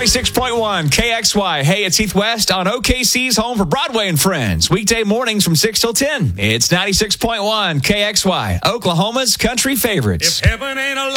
96.1 KXY. Hey, it's Heath West on OKC's home for Broadway and Friends. Weekday mornings from 6 till 10. It's 96.1 KXY, Oklahoma's country favorites. If heaven ain't a